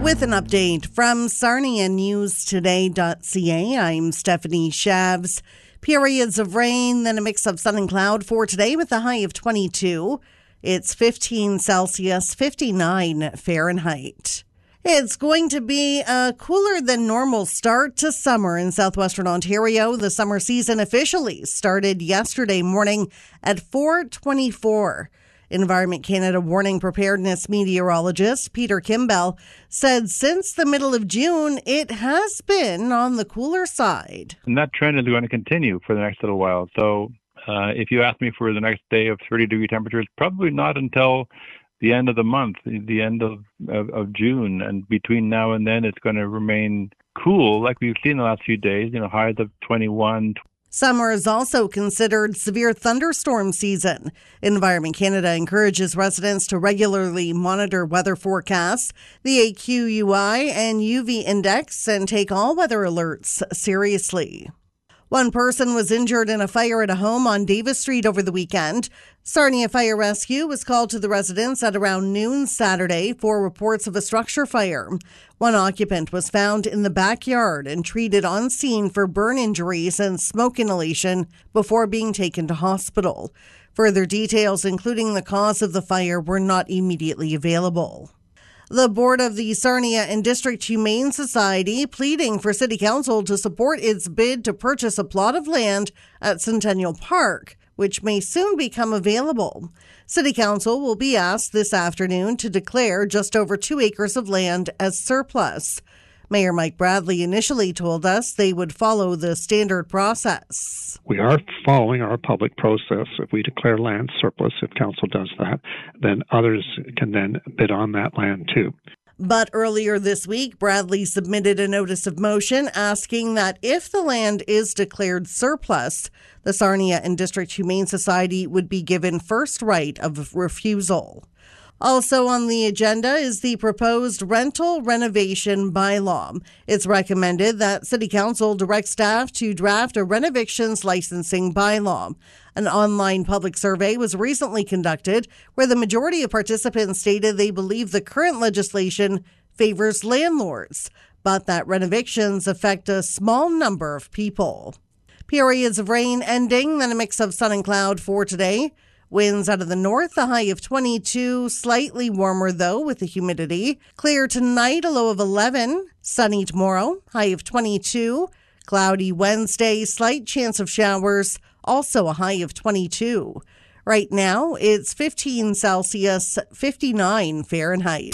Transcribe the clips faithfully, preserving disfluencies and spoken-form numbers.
With an update from Sarnia News Today dot C A, I'm Stephanie Shavs. Periods of rain, then a mix of sun and cloud for today with a high of twenty-two. It's fifteen Celsius, fifty-nine Fahrenheit. It's going to be a cooler than normal start to summer in southwestern Ontario. The summer season officially started yesterday morning at four twenty-four. Environment Canada warning preparedness meteorologist Peter Kimbell said since the middle of June, it has been on the cooler side. And that trend is going to continue for the next little while. So uh, if you ask me for the next day of thirty degree temperatures, probably not until the end of the month, the end of, of, of June. And between now and then, it's going to remain cool like we've seen the last few days, you know, highs of twenty-one. Summer is also considered severe thunderstorm season. Environment Canada encourages residents to regularly monitor weather forecasts, the A Q U I and U V index, and take all weather alerts seriously. One person was injured in a fire at a home on Davis Street over the weekend. Sarnia Fire Rescue was called to the residence at around noon Saturday for reports of a structure fire. One occupant was found in the backyard and treated on scene for burn injuries and smoke inhalation before being taken to hospital. Further details, including the cause of the fire, were not immediately available. The board of the Sarnia and District Humane Society pleading for City Council to support its bid to purchase a plot of land at Centennial Park, which may soon become available. City Council will be asked this afternoon to declare just over two acres of land as surplus. Mayor Mike Bradley initially told us they would follow the standard process. We are following our public process. If we declare land surplus, if council does that, then others can then bid on that land too. But earlier this week, Bradley submitted a notice of motion asking that if the land is declared surplus, the Sarnia and District Humane Society would be given first right of refusal. Also on the agenda is the proposed rental renovation bylaw. It's recommended that City Council direct staff to draft a renovictions licensing bylaw. An online public survey was recently conducted where the majority of participants stated they believe the current legislation favors landlords, but that renovictions affect a small number of people. Periods of rain ending, then a mix of sun and cloud for today. Winds out of the north, a high of twenty-two, slightly warmer though with the humidity. Clear tonight, a low of eleven. Sunny tomorrow, high of twenty-two. Cloudy Wednesday, slight chance of showers, also a high of twenty-two. Right now, it's fifteen Celsius, fifty-nine Fahrenheit.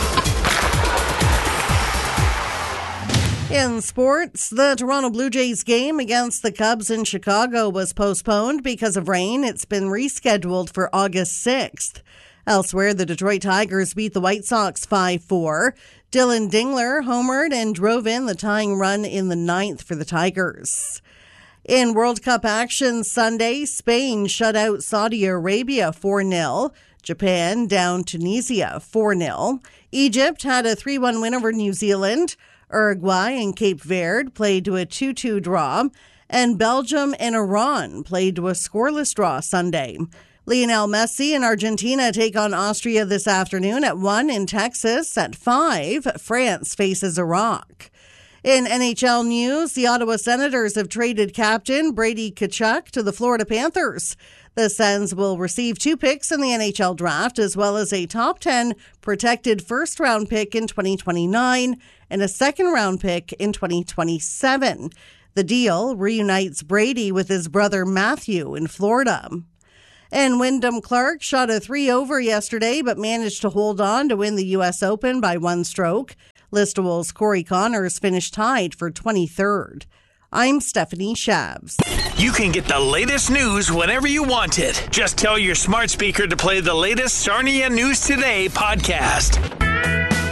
In sports, the Toronto Blue Jays game against the Cubs in Chicago was postponed because of rain. It's been rescheduled for August sixth. Elsewhere, the Detroit Tigers beat the White Sox five four. Dylan Dingler homered and drove in the tying run in the ninth for the Tigers. In World Cup action Sunday, Spain shut out Saudi Arabia four nil. Japan down Tunisia four nil. Egypt had a three one win over New Zealand. Uruguay and Cape Verde played to a two two draw, and Belgium and Iran played to a scoreless draw Sunday. Lionel Messi and Argentina take on Austria this afternoon at one in Texas. At five, France faces Iraq. In N H L news, the Ottawa Senators have traded captain Brady Tkachuk to the Florida Panthers. The Sens will receive two picks in the N H L draft, as well as a top ten protected first-round pick in twenty twenty-nine and a second-round pick in twenty twenty-seven. The deal reunites Brady with his brother Matthew in Florida. And Wyndham Clark shot a three over yesterday, but managed to hold on to win the U S Open by one stroke. Listowel's Corey Connors finished tied for twenty-third. I'm Stephanie Shavs. You can get the latest news whenever you want it. Just tell your smart speaker to play the latest Sarnia News Today podcast.